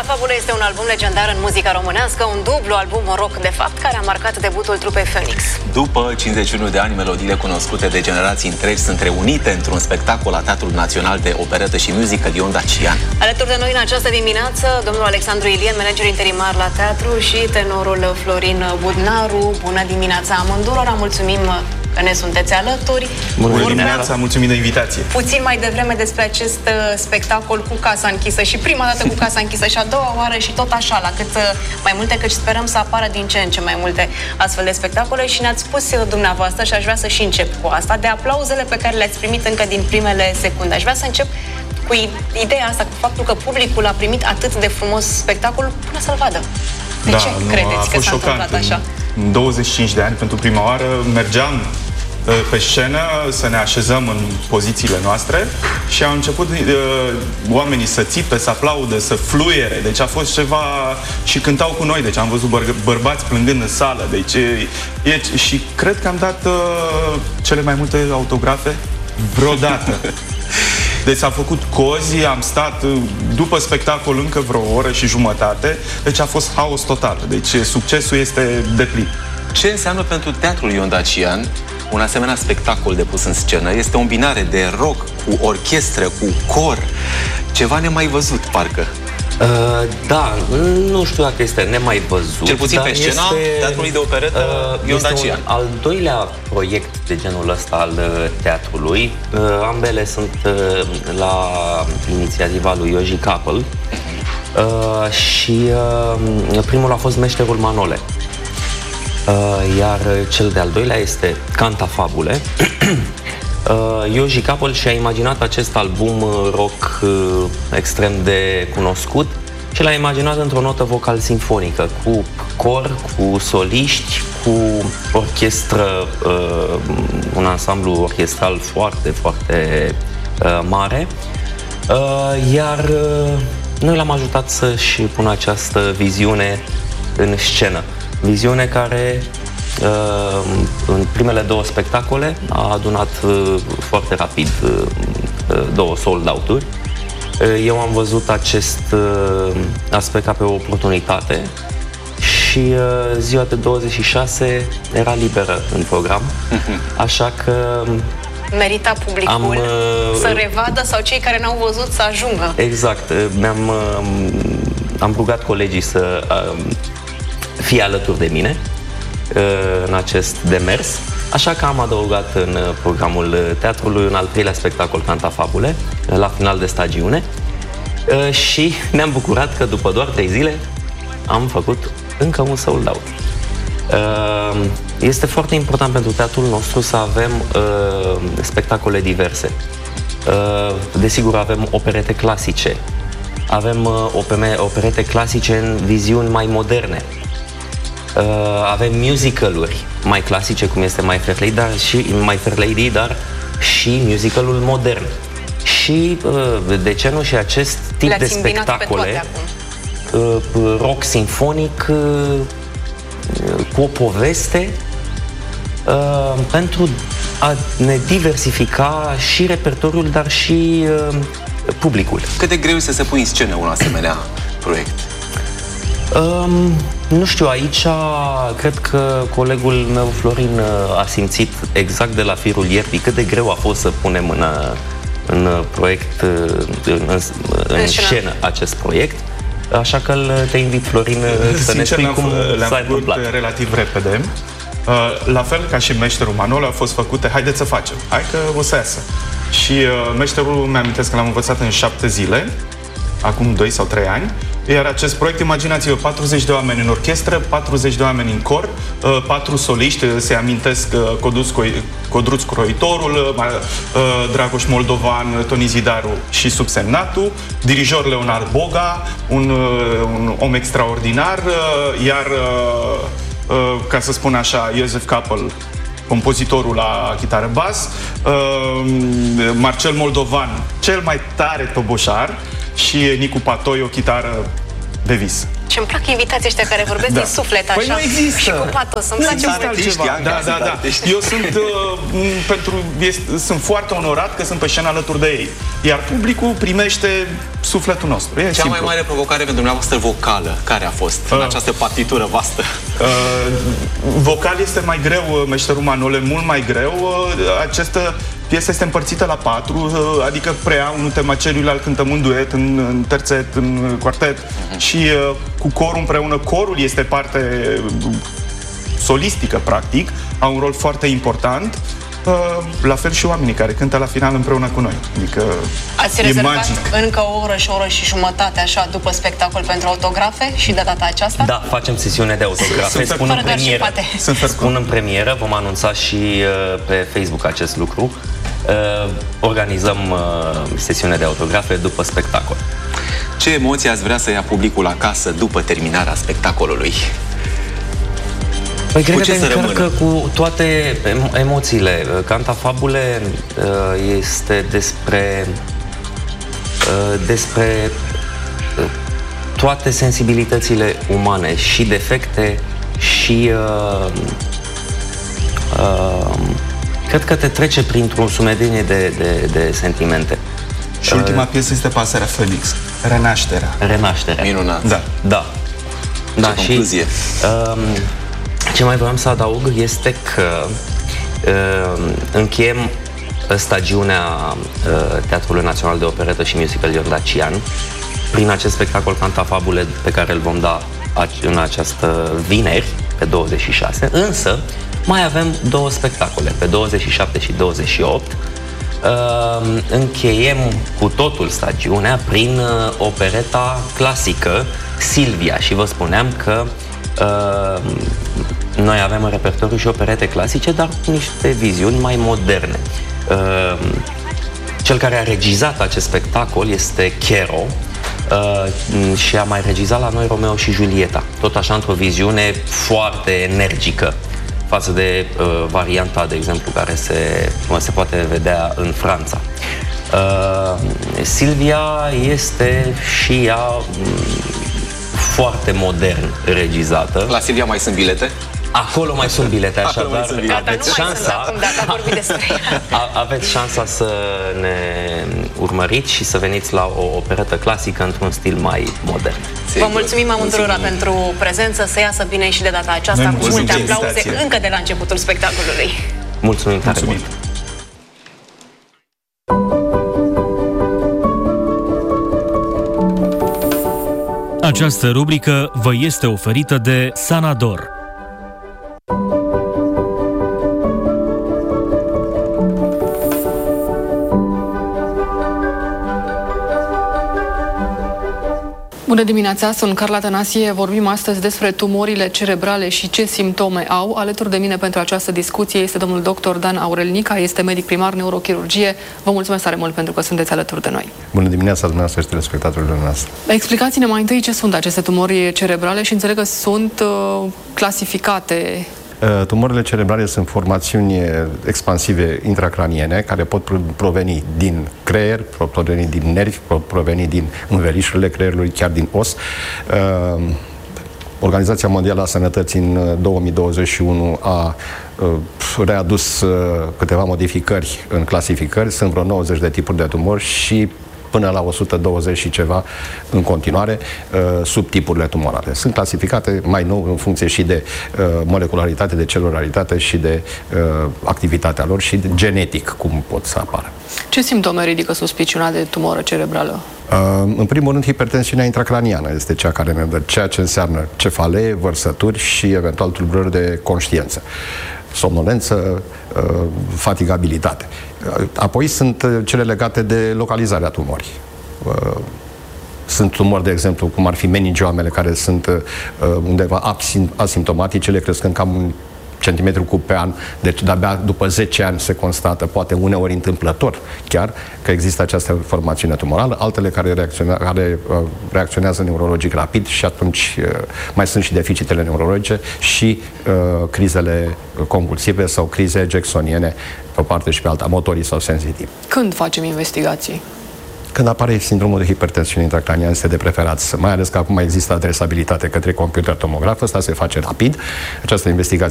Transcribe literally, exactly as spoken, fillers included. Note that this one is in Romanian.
Fabulă este un album legendar în muzica românească, un dublu album rock, de fapt, care a marcat debutul trupei Phoenix. După cincizeci și unu de ani, melodiile cunoscute de generații întregi sunt reunite într-un spectacol la Teatrul Național de Operetă și Muzică Ion Dacian. Alături de noi în această dimineață, domnul Alexandru Ilien, manager interimar la teatru, și tenorul Florin Budnaru. Bună dimineața amândurora, mulțumim că ne sunteți alături. Bună dimineața, mulțumim de invitație. Puțin mai devreme despre acest uh, spectacol cu casa închisă, și prima dată cu casa închisă și a doua oară și tot așa, la cât uh, mai multe, căci sperăm să apară din ce în ce mai multe astfel de spectacole. Și ne-ați spus uh, dumneavoastră, și aș vrea să și încep cu asta, de aplauzele pe care le-ați primit încă din primele secunde. Aș vrea să încep cu ideea asta, cu faptul că publicul a primit atât de frumos spectacolul până să-l vadă. De da, ce nu, credeți că s-a întâmplat așa? În douăzeci și cinci de ani, pentru prima oară, mergeam pe scenă să ne așezăm în pozițiile noastre și au început uh, oamenii să țipe, să aplaude, să fluiere. Deci a fost ceva... și cântau cu noi, deci am văzut băr bărbați plângând în sală. Deci e, e... și cred că am dat uh, cele mai multe autografe vreodată. Deci s-a făcut cozi, am stat după spectacol încă vreo oră și jumătate, deci a fost haos total. Deci succesul este deplin. Ce înseamnă pentru Teatrul Ion Dacian un asemenea spectacol de pus în scenă? Este o îmbinare de rock cu orchestră, cu cor, ceva nemai văzut, parcă. Uh, da, nu știu dacă este nemai văzut. Cel puțin pe scena este, Teatrului de Operetă uh, Ion Dacian. Un al doilea proiect de genul ăsta al uh, teatrului. Uh, ambele sunt uh, la inițiativa lui Yoji Couple. Uh, și uh, primul a fost Meșterul Manole. Uh, iar cel de-al doilea este Canta Fabule. uh, Yoji Couple și-a imaginat acest album rock uh, extrem de cunoscut și l-a imaginat într-o notă vocal sinfonică, cu cor, cu soliști, cu orchestră, uh, un ansamblu orchestral foarte, foarte uh, mare. Uh, iar uh, noi l-am ajutat să-și pună această viziune în scenă. Viziune care în primele două spectacole a adunat foarte rapid două sold out-uri. Eu am văzut acest aspect ca pe o oportunitate și ziua de douăzeci și șase era liberă în program, așa că merita publicul am, să revadă sau cei care n-au văzut să ajungă. Exact. Mi-am am rugat colegii să fie alături de mine în acest demers, așa că am adăugat în programul teatrului un al treilea spectacol, Canta Fabule, la final de stagiune, și ne-am bucurat că după doar trei zile am făcut încă un sold out. Este foarte important pentru teatrul nostru să avem spectacole diverse. Desigur, avem operete clasice, avem operete clasice în viziuni mai moderne. Uh, avem musicaluri mai clasice, cum este My Fair Lady, dar și, My Fair Lady, dar și musicalul modern. Și, uh, de ce nu, și acest tip de spectacole, uh, rock sinfonic, uh, cu o poveste, uh, pentru a ne diversifica și repertoriul, dar și uh, publicul. Cât de greu este să pui în scenă un asemenea proiect? Um, nu știu, aici cred că colegul meu Florin a simțit exact de la firul ierbii cât de greu a fost să punem în, în proiect, în, în, în scenă acest proiect. Așa că te invit, Florin, să ne spui cum s-a întâmplat. Relativ repede. La fel ca și Meșterul Manole au fost făcute, haideți să facem, hai că o să iasă. Și Meșterul, mi-amintesc că l-am învățat în șapte zile, acum doi sau trei ani. Iar acest proiect, imaginați-vă, patruzeci de oameni în orchestră, patruzeci de oameni în cor, patru soliști, se amintesc Codruț Croitorul, Dragoș Moldovan, Toni Zidaru și subsemnatul, dirijor Leonard Boga, un, un om extraordinar, iar, ca să spun așa, Iosef Couple, compozitorul la chitară bas, Marcel Moldovan, cel mai tare toboșar, și Nicu Patoi, o chitară de vis. Și-mi plac invitații ăștia care vorbesc Da. din suflet, așa. Păi nu există. Și cu patos. Îmi Nu place există mult. altceva. Bianca, Da, da, sunt da. artiști. Eu sunt, uh, pentru, este, sunt foarte onorat că sunt pe scenă alături de ei. Iar publicul primește sufletul nostru. E Cea simplu. mai mare provocare pentru dumneavoastră vocală, care a fost în Uh. această partitură vastă? Uh, vocal este mai greu, uh, meșterul Manole, mult mai greu. Uh, această piesă este împărțită la patru, uh, adică preia unul tema celuilalt, cântăm un duet, în, în terțet, în quartet uh-huh. și uh, cu corul împreună. Corul este parte uh, solistică, practic, au un rol foarte important. Uh, la fel și oamenii care cântă la final împreună cu noi. Adică Ați e rezervat magic. încă o oră și o oră și jumătate, așa, după spectacol pentru autografe și de data aceasta? Da, facem sesiune de autografe, Sunt spun fără în doar și premieră. poate. Sunt Spun în premieră, vom anunța și uh, pe Facebook acest lucru. Uh, organizăm uh, sesiune de autografe după spectacol. Ce emoții ați vrea să ia publicul acasă după terminarea spectacolului? Păi cred Cu că ce te să încărcă rămână? cu toate emo- emoțiile. Cantafabule uh, este despre uh, despre uh, toate sensibilitățile umane, și defecte, și uh, uh, cred că te trece printr-o sumedenie de, de, de sentimente. Și ultima piesă este Pasărea Phoenix, Renașterea. Renașterea. Minunat! Da. Da. Da, Ce concluzie. um, ce mai vreau să adaug este că um, încheiem stagiunea uh, Teatrului Național de Operetă și Musical Ion Dacian prin acest spectacol Cantafabule pe care îl vom da în această vineri, pe douăzeci și șase, însă mai avem două spectacole, pe douăzeci și șapte și douăzeci și opt. Uh, încheiem cu totul stagiunea prin uh, opereta clasică Silvia, și vă spuneam că uh, noi avem în repertoriu și operete clasice, dar cu niște viziuni mai moderne. Uh, cel care a regizat acest spectacol este Chero uh, și a mai regizat la noi Romeo și Julieta, tot așa într-o viziune foarte energică față de uh, varianta, de exemplu, care se, se poate vedea în Franța. Uh, Silvia este și ea um, foarte modern regizată. La Silvia mai sunt bilete? Acolo mai sunt bilete, Acolo mai așadar sunt bilete. Gata, aveți nu mai sunt șansa, acum, dacă am vorbit despre ea. a, aveți șansa să ne urmăriți și să veniți la o operetă clasică într-un stil mai modern. Vă mulțumim amândurora pentru prezență, să iasă bine și de data aceasta, Noi cu mulțumim multe de aplauze invitație. încă de la începutul spectacolului. Mulțumim tare Mulțumim. mult! Această rubrică vă este oferită de Sanador. Bună dimineața, sunt Carla Tănasie. Vorbim astăzi despre tumorile cerebrale și ce simptome au. Alături de mine pentru această discuție este domnul doctor Dan Aurelnica, este medic primar neurochirurgie. Vă mulțumesc tare mult pentru că sunteți alături de noi. Bună dimineața dumneavoastră și telespectatorilor noastre. Explicați-ne mai întâi ce sunt aceste tumori cerebrale și înțeleg că sunt uh, clasificate. Tumorile cerebrale sunt formațiuni expansive intracraniene care pot proveni din creier, pot proveni din nervi, pot proveni din învelișurile creierului, chiar din os. Organizația Mondială a Sănătății în două mii douăzeci și unu a readus câteva modificări în clasificări. Sunt vreo nouăzeci de tipuri de tumori și până la o sută douăzeci și ceva în continuare subtipurile tumorale. Sunt clasificate mai nou în funcție și de molecularitate, de celularitate și de activitatea lor și de genetic cum pot să apară. Ce simptome ridică suspiciunea de tumoră cerebrală? În primul rând, hipertensiunea intracraniană este cea care ne dă ceea ce înseamnă cefalee, vărsături și eventual tulburări de conștiință, somnolență, fatigabilitate. Apoi sunt cele legate de localizarea tumorii. Sunt tumori, de exemplu, cum ar fi meningioamele, care sunt undeva asimptomatice, le crescând cam un centimetru cub pe an, deci de-abia după zece ani se constată, poate uneori întâmplător chiar, că există această formațiune tumorală, altele care, reacțione, care uh, reacționează neurologic rapid și atunci uh, mai sunt și deficitele neurologice și uh, crizele convulsive sau crize jacksoniene pe o parte și pe alta, motorii sau senzitivi. Când facem investigații? Când apare sindromul de hipertensiune intracraniană, este de preferat, mai ales că acum există adresabilitate către computer tomograf, ăsta se face rapid. Această investigație